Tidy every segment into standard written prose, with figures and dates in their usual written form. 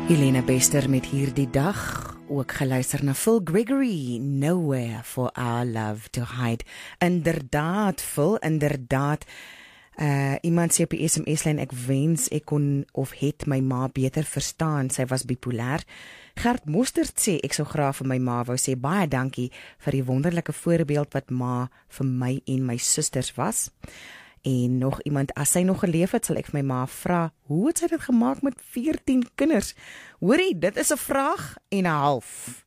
Helena Bester met hierdie dag, ook geluister na Phil Gregory, Nowhere for Our Love to Hide. Inderdaad, Phil, inderdaad. Iemand sê op die SMS-lyn, ek wens ek kon of het my ma beter verstaan, sy was bipolêr. Gert Mostert sê, ek sou graag vir my ma wou sê, baie dankie vir die wonderlike voorbeeld wat ma vir my en my susters was. En nog iemand, as sy nog geleef het, sal ek vir my ma vra, hoe het sy dit gemaak met 14 kinders? Hoorie, dit is 'n vraag en 'n half.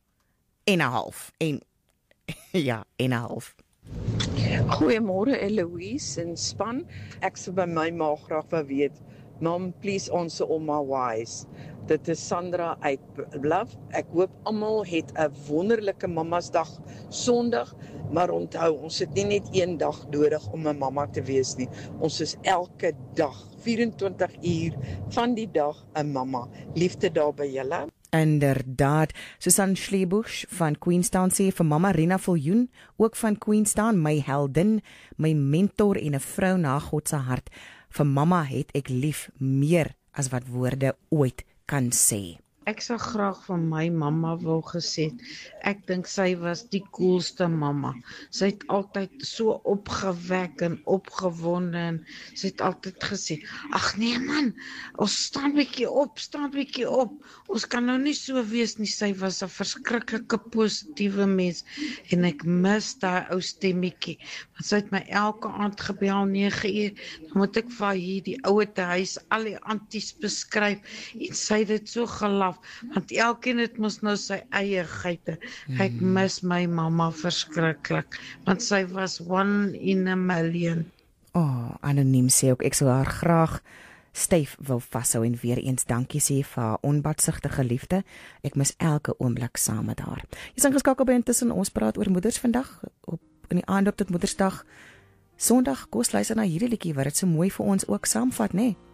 Ja, en 'n half. Goeiemôre Eloise en span. Ek sou by my ma graag wou weet, Mom, please answer all my whys. Dit is Sandra uit Bluff. Ek hoop almal het 'n wonderlike Mamasdag Sondag, maar onthou, ons het nie net een dag nodig om 'n mamma te wees nie. Ons is elke dag, 24 uur van die dag 'n mamma. Liefde daar by julle. Inderdaad, Susan Schlebusch van Queenstown sê vir mamma Rina Viljoen, ook van Queenstown, my heldin, my mentor en 'n vrou na God se hart. Vir mamma het ek lief meer as wat woorde ooit kan sê. Ek sou graag van my mamma wou gesê, ek dink sy was die coolste mamma. Sy het altyd so opgewek en opgewonde en sy het altyd gesê, ag nee man, ons staan bietjie op. Ons kan nou nie so wees nie. Sy was 'n verskriklike positiewe mens en ek mis daai ou stemmetjie. Want sy het my elke aand gebel 9 uur, dan moet ek vir hier die ouete huis al die anties beskryf en sy het dit so gelaf, want elkeen het mos nou sy eie geite. Ek mis my mamma verskriklik, want sy was 1 in a million. Anoniem sê ook, ek sou haar graag styf wil vashou en weer eens dankie sê vir haar onbaatsigtige liefde. Ek mis elke oomblik saam met haar. Jy's ingeskakel by Intussen, ons praat oor moeders vandag, in die aanloop tot Moedersdag. Sondag, kos luister na hierdie liedjie wat dit so mooi vir ons ook saamvat, né?